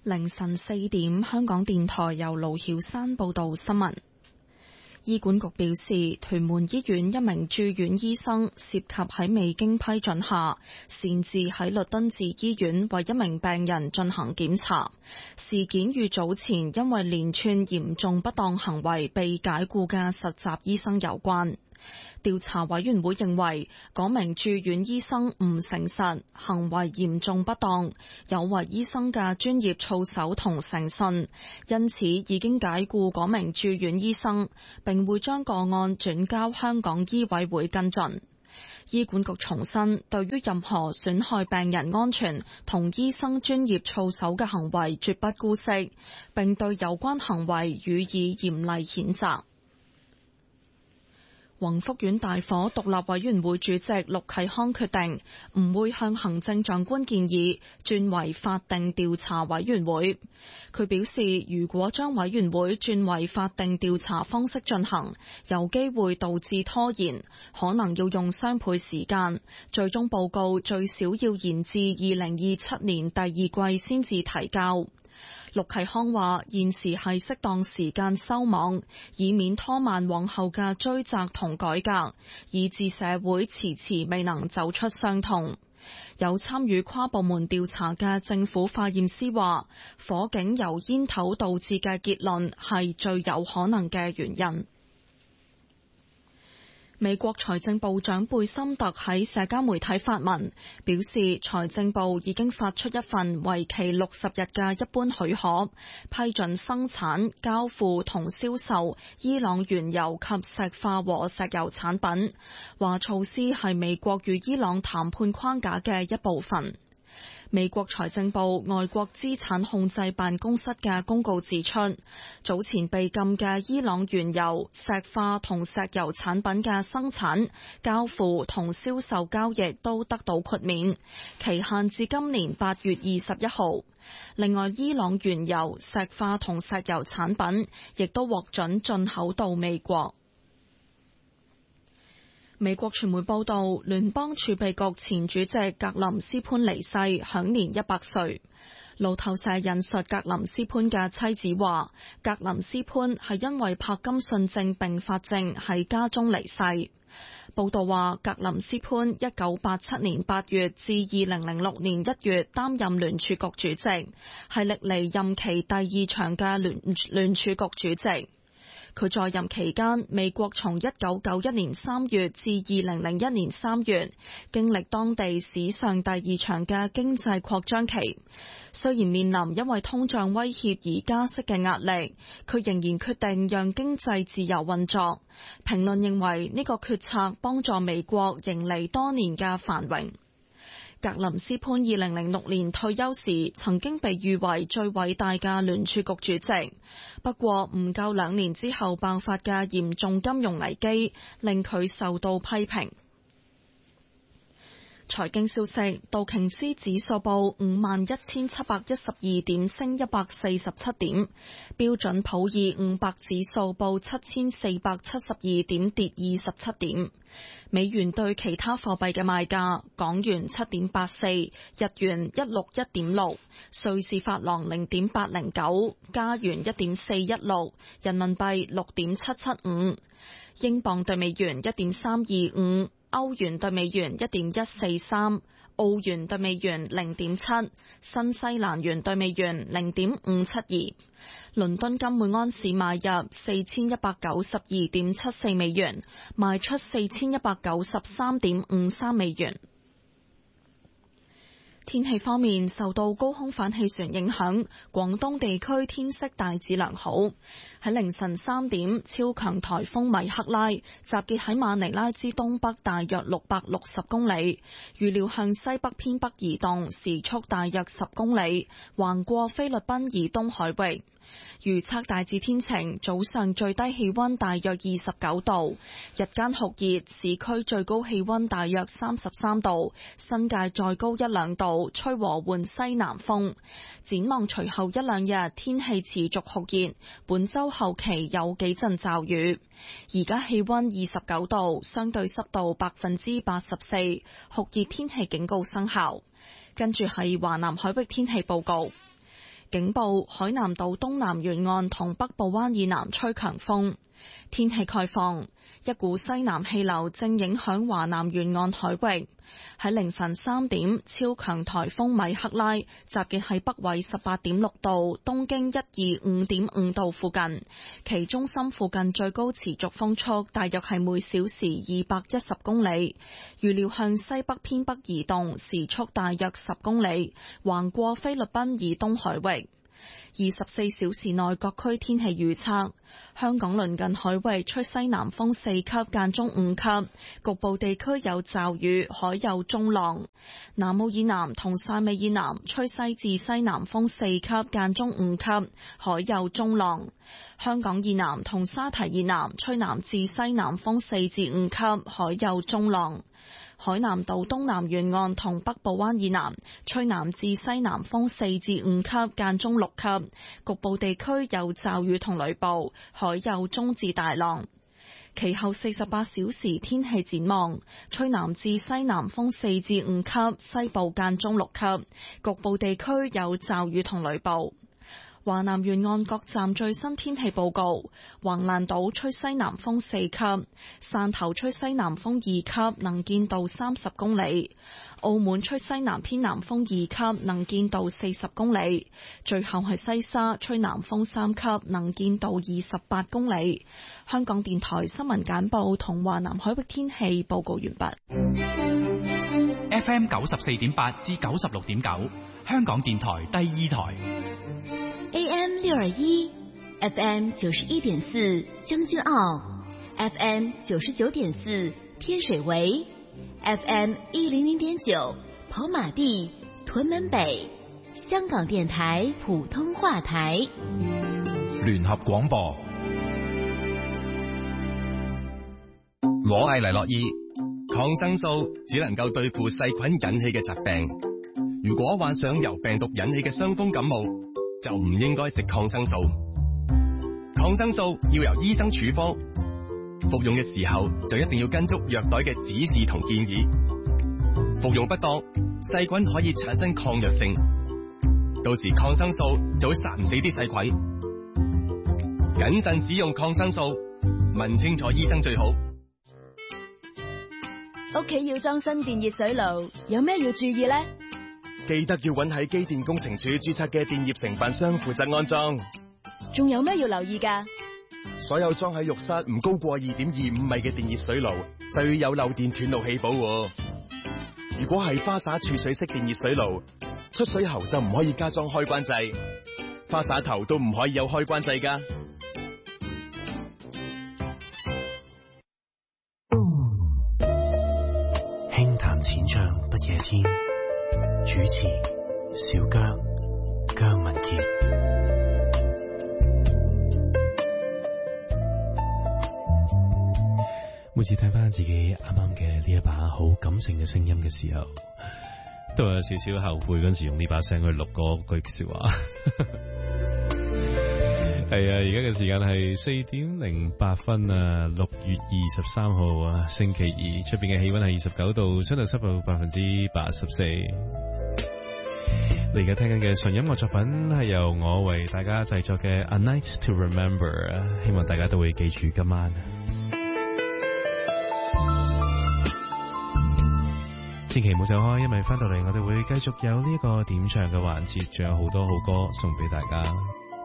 凌晨4點，香港電台由盧曉山報道新聞。醫管局表示，屯門醫院一名住院醫生涉及喺未經批准下，擅自喺律敦治醫院為一名病人進行檢查。事件與早前因為連串嚴重不當行為被解僱嘅實習醫生有關。調查委員會認為，嗰名住院醫生唔誠實，行為嚴重不當，有違醫生嘅專業操守同誠信，因此已經解僱嗰名住院醫生，並會將個案轉交香港醫委會跟進。醫管局重申，對於任何損害病人安全同醫生專業操守嘅行為絕不姑息，並對有關行為予以嚴厲譴責。宏福苑大火獨立委員會主席陸啟康決定唔會向行政長官建議轉為法定調查委員會。佢表示，如果將委員會轉為法定調查方式進行，有機會導致拖延，可能要用雙倍時間，最終報告最少要延至2027年第二季先至提交。陸啟康話：現時係適當時間收網，以免拖慢往後嘅追責同改革，以致社會遲遲未能走出傷痛。有參與跨部門調查嘅政府化驗師話：火警由煙頭導致嘅結論係最有可能嘅原因。美國財政部長貝森特喺社交媒體發文，表示財政部已經發出一份為期60日嘅一般許可，批准生產、交付同銷售伊朗原油及石化和石油產品，話措施係美國與伊朗談判框架嘅一部分。美國財政部外國資產控制辦公室嘅公告指出，早前被禁嘅伊朗原油、石化同石油產品嘅生產、交付同銷售交易都得到豁免，期限至今年8月21號。另外，伊朗原油、石化同石油產品亦都獲准進口到美國。美國傳媒報道，聯邦儲備局前主席格林斯潘離世，享年100歲。路透社引述格林斯潘嘅妻子話，格林斯潘係因為柏金遜症併發症喺家中離世。報道話，格林斯潘1987年8月至2006年1月擔任聯儲局主席，係歷嚟任期第2長嘅聯儲局主席。佢在任期間，美國從1991年3月至2001年3月，經歷當地史上第2長嘅經濟擴張期。雖然面臨因為通脹威脅而加息嘅壓力，佢仍然決定讓經濟自由運作。評論認為呢個決策幫助美國迎嚟多年嘅繁榮。格林斯潘2006年退休時，曾經被譽為最偉大嘅聯儲局主席。不過唔夠2年之後爆發嘅嚴重金融危機，令佢受到批評。財經消息，道瓊斯指數報51,712點，升147點；標準普爾500指數報7,472點，跌27點。美元對其他貨幣嘅賣價：港元7.84，日元161.6，瑞士法郎0.809，加元1.416，人民幣6.775，英鎊對美元1.325。歐元對美元1.143，澳元對美元0.7，新西蘭元對美元0.572。倫敦金每安士買入4192.74美元，賣出4193.53美元。天氣方面，受到高空反氣旋影響，廣東地區天色大致良好。喺凌晨3點，超強颱風米克拉集結喺馬尼拉之東北大約660公里，預料向西北偏北移動，時速大約10公里，橫過菲律賓以東海域。預測大致天晴，早上最低氣溫大約29度，日間酷熱，市區最高氣溫大約33度，新界再高1-2度，吹和緩西南風。展望隨後1-2日天氣持續酷熱，本週後期有幾陣驟雨。而家氣溫29度，相對濕度84%，酷熱天氣警告生效。跟住係華南海域天氣報告。 警報，海南島東南沿岸同北部灣以南吹強風。天氣概況，一股西南氣流正影響華南沿岸海域。喺凌晨3點，超強颱風米克拉集結喺北緯18.6度、東經125.5度附近，其中心附近最高持續風速大約係每小時210公里，預料向西北偏北移動，時速大約10公里，橫過菲律賓以東海域。24小時內各區天氣預測：香港鄰近海域吹西南風4級間中5級，局部地區有驟雨，海有中浪；南澳以南同汕尾以南吹西至西南風4級間中5級，海有中浪；香港以南同沙堤以南吹南至西南風4至5級，海有中浪。海南島東南沿岸同北部灣以南吹南至西南風4至5級間中6級，局部地區有驟雨同雷暴，海有中至大浪。其後48小時天氣展望，吹南至西南風4至5級，西部間中6級，局部地區有驟雨同雷暴。華南沿岸各站最新天氣報告：橫瀾島吹西南風4級，汕頭吹西南風2級，能見度30公里；澳門吹西南偏南風2級，能見度40公里；最後係西沙吹南風3級，能見度28公里。香港電台新聞簡報同華南海域天氣報告完畢。 FM 94.8至96.9，香港電台第2台。 AM 621 FM 91.4將軍澳 FM 99.4天水圍 FM 100.9跑馬地屯門北香港電台普通話台聯合廣播。 我係黎諾懿，抗生素只能夠對付細菌引起嘅疾病。如果患上由病毒引起嘅傷風感冒，就唔應該食抗生素。抗生素要由醫生處方，服用嘅時候就一定要跟足藥袋嘅指示同建議。服用不當，細菌可以產生抗藥性，到時抗生素就會殺唔死啲細菌。謹慎使用抗生素，問清楚醫生最好。 屋企要裝新電熱水爐，有咩要注意呢？ 記得要揾喺機電工程署註冊嘅電業承辦商負責安裝。 仲有咩要留意㗎？ 所有裝喺浴室唔高過2.25米嘅電熱水爐，就要有漏電斷路器保護。如果係花灑儲水式電熱水爐，出水喉就唔可以加裝開關掣，花灑頭都唔可以有開關掣㗎。 輕談淺唱不夜天，主持小姜文傑。每次聽翻自己啱啱嘅呢一把好感性嘅聲音嘅時候，都有少少後悔嗰陣時用呢把聲去錄嗰句說話。係啊，而家嘅時間係4:08啊，6月23號啊，星期二，出邊嘅氣溫係29度，相對濕度84%。你而家聽緊嘅純音樂作品係由我為大家製作嘅 A Night to Remember， 希望大家都會記住今晚。千祈唔好走開，因為翻到嚟我哋會繼續有呢個點唱嘅環節，仲有好多好歌送俾大家。